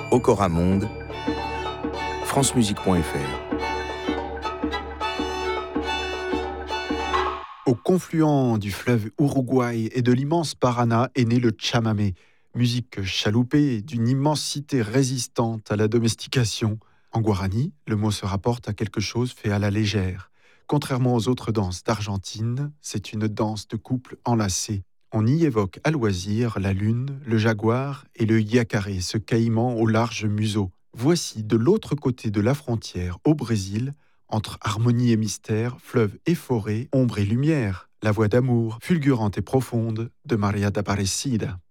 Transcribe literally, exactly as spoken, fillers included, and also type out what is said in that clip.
Okora Monde, francemusique point f r. Au confluent du fleuve Uruguay et de l'immense Paraná est né le chamamé, musique chaloupée d'une immensité résistante à la domestication. En guarani, le mot se rapporte à quelque chose fait à la légère. Contrairement aux autres danses d'Argentine, c'est une danse de couple enlacé. On y évoque à loisir la lune, le jaguar et le yacaré, ce caïman au large museau. Voici de l'autre côté de la frontière, au Brésil, entre harmonie et mystère, fleuve et forêt, ombre et lumière, la voix d'amour, fulgurante et profonde, de Maria d'Aparecida.